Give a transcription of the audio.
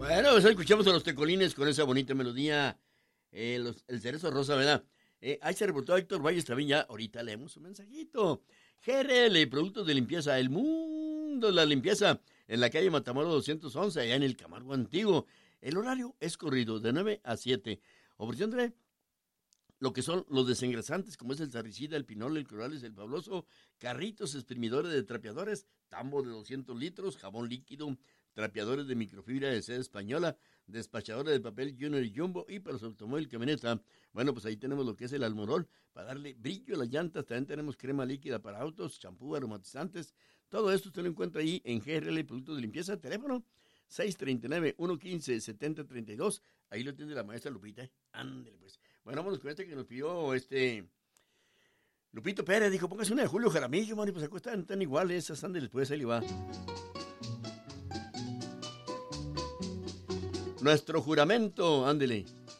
Bueno, pues escuchamos a los Tecolines con esa bonita melodía, el cerezo rosa, ¿verdad? Ahí se reportó Héctor Valles también, ya ahorita leemos un mensajito. GRL, productos de limpieza, el mundo de la limpieza, en la calle Matamoros 211, allá en el Camargo Antiguo. El horario es corrido, de 9 a 7. Ofreciendo lo que son los desengrasantes, como es el sarricida, el pinol, el corales, el fabuloso, carritos exprimidores de trapeadores, tambo de 200 litros, jabón líquido, trapeadores de microfibra de seda española, despachadores de papel Junior y Jumbo, y para su automóvil camioneta. Bueno, pues ahí tenemos lo que es el Almorol, para darle brillo a las llantas. También tenemos crema líquida para autos, champú, aromatizantes. Todo esto usted lo encuentra ahí en GRL Productos de Limpieza. Teléfono 639-115-7032. Ahí lo tiene la maestra Lupita. Ándale, pues. Bueno, vámonos con este que nos pidió Lupito Pérez. Dijo, póngase una de Julio Jaramillo, man, y pues acuestan tan iguales esas. Ándale, pues ahí le va. Nuestro juramento, ándele.